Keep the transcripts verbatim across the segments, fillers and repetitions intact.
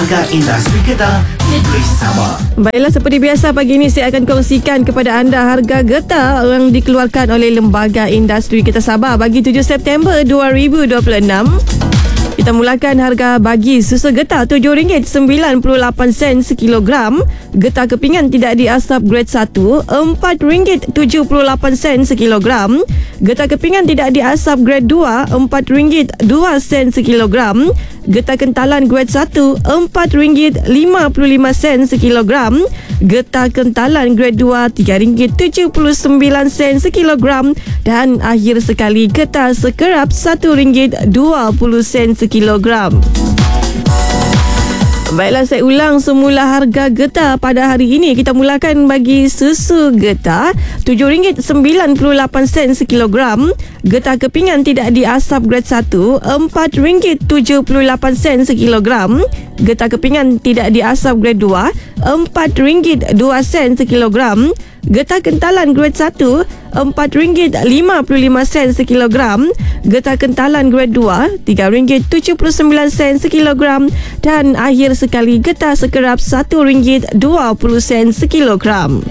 Lembaga Industri Getah Negeri Sabah. Baiklah, seperti biasa pagi ini saya akan kongsikan kepada anda harga getah yang dikeluarkan oleh Lembaga Industri Getah Sabah bagi tujuh September dua ribu dua puluh enam. Kita mulakan harga bagi susu getah tujuh ringgit sembilan puluh lapan sen sekilogram. Getah kepingan tidak diasap grade satu empat ringgit tujuh puluh lapan sen sekilogram. Getah kepingan tidak diasap grade dua empat ringgit dua sen sekilogram. Getah kentalan grade satu empat ringgit lima puluh lima sen sekilogram. Getah kentalan grade dua tiga ringgit tujuh puluh sembilan sen sekilogram. Dan akhir sekali getah sekerap satu ringgit dua puluh sen sekilogram. Baiklah, saya ulang semula harga getah pada hari ini. Kita mulakan bagi susu getah tujuh ringgit sembilan puluh lapan sen sekilogram. Getah kepingan tidak diasap grade satu empat ringgit tujuh puluh lapan sen sekilogram. Getah kepingan tidak diasap grade dua empat ringgit dua sen sekilogram. Getah kentalan grade satu empat ringgit lima puluh lima sen sekilogram. Getah kentalan grade dua tiga ringgit tujuh puluh sembilan sen sekilogram. Dan akhir sekali getah sekerap satu ringgit dua puluh sen sekilogram.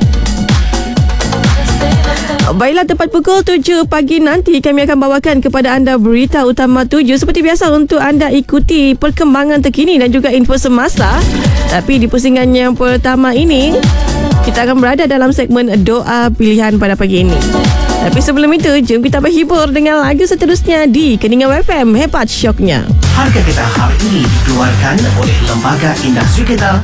Baiklah, tepat pukul tujuh pagi nanti kami akan bawakan kepada anda berita utama tujuh. Seperti biasa untuk anda ikuti perkembangan terkini dan juga info semasa. Tapi di pusingan yang pertama ini, kita akan berada dalam segmen doa pilihan pada pagi ini. Tapi sebelum itu, jom kita berhibur dengan lagu seterusnya di Keningau F M. Hebat syoknya. Harga getah hari ini dikeluarkan oleh Lembaga Industri Getah